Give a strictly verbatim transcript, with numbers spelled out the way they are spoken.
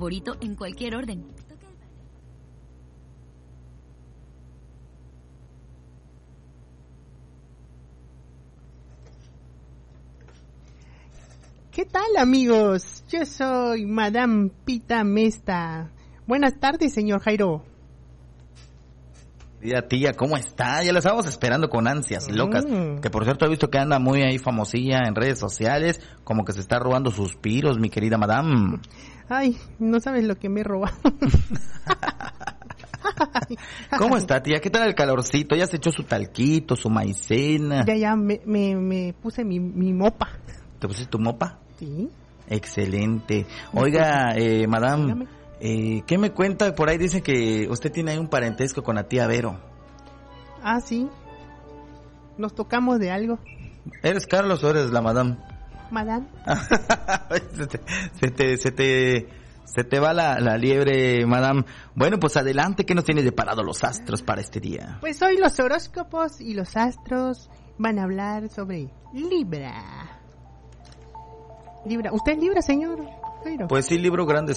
favorito en cualquier orden. ¿Qué tal, amigos? Yo soy Madame Pita Mesta. Buenas tardes, señor Jairo. Querida tía, ¿cómo está? Ya la estábamos esperando con ansias locas. Mm. Que por cierto he visto que anda muy ahí famosilla en redes sociales, como que se está robando suspiros, mi querida Madame. Ay, no sabes lo que me he robado. ¿Cómo está, tía? ¿Qué tal el calorcito? ¿Ya se echó su talquito, su maicena? Ya, ya, me, me, me puse mi, mi mopa. ¿Te pusiste tu mopa? Sí. Excelente. Oiga, eh, Madame, eh, ¿qué me cuenta? Por ahí dice que usted tiene ahí un parentesco con la tía Vero. Ah, sí. Nos tocamos de algo. ¿Eres Carlos o eres la Madame? Madame. se, te, se te... Se te... Se te va la, la liebre, Madame. Bueno, pues adelante, ¿qué nos tiene deparado los astros para este día? Pues hoy los horóscopos y los astros van a hablar sobre Libra. Libra. ¿Usted es Libra, señor Jairo? Pues sí, libro grandes